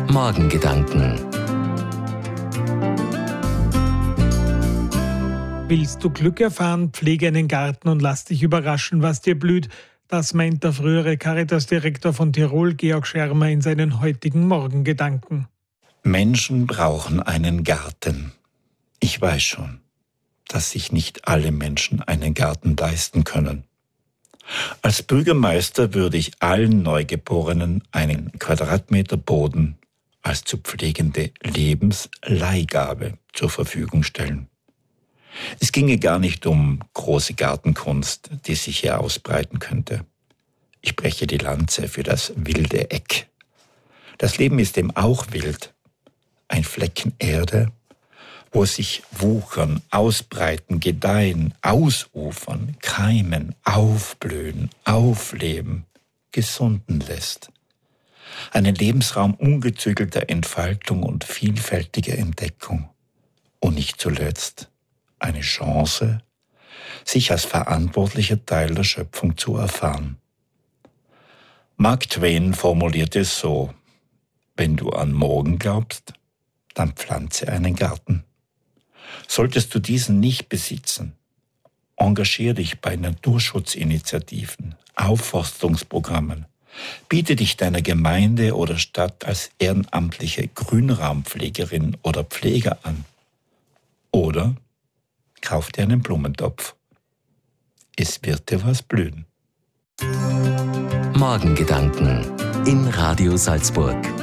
Morgengedanken. Willst du Glück erfahren, pflege einen Garten und lass dich überraschen, was dir blüht. Das meint der frühere Caritas-Direktor von Tirol, Georg Schermer, in seinen heutigen Morgengedanken. Menschen brauchen einen Garten. Ich weiß schon, dass sich nicht alle Menschen einen Garten leisten können. Als Bürgermeister würde ich allen Neugeborenen einen Quadratmeter Boden als zu pflegende Lebensleihgabe zur Verfügung stellen. Es ginge gar nicht um große Gartenkunst, die sich hier ausbreiten könnte. Ich breche die Lanze für das wilde Eck. Das Leben ist eben auch wild. Ein Flecken Erde, wo sich wuchern, ausbreiten, gedeihen, ausufern, keimen, aufblühen, aufleben, gesunden lässt. Einen Lebensraum ungezügelter Entfaltung und vielfältiger Entdeckung. Und nicht zuletzt eine Chance, sich als verantwortlicher Teil der Schöpfung zu erfahren. Mark Twain formuliert es so: Wenn du an morgen glaubst, dann pflanze einen Garten. Solltest du diesen nicht besitzen, engagier dich bei Naturschutzinitiativen, Aufforstungsprogrammen, biete dich deiner Gemeinde oder Stadt als ehrenamtliche Grünraumpflegerin oder Pfleger an. Oder kauf dir einen Blumentopf. Es wird dir was blühen. Morgengedanken in Radio Salzburg.